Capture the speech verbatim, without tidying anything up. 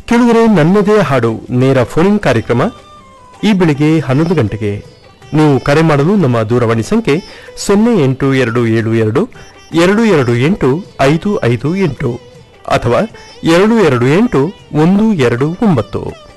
ಕೇಳಿದರೆ ನನ್ನದೇ ಹಾಡು ನೇರ ಫೋನಿಂಗ್ ಕಾರ್ಯಕ್ರಮ ಈ ಬೆಳಿಗ್ಗೆ ಹನ್ನೊಂದು ಗಂಟೆಗೆ. ನೀವು ಕರೆ ಮಾಡಲು ನಮ್ಮ ದೂರವಾಣಿ ಸಂಖ್ಯೆ ಸೊನ್ನೆ ಎಂಟು ಎರಡು ಏಳು ಎರಡು ಎರಡು ಎರಡು ಎಂಟು ಐದು ಐದು ಎಂಟು ಅಥವಾ ಎರಡು ಎರಡು ಎಂಟು ಒಂದು ಎರಡು ಒಂಬತ್ತು.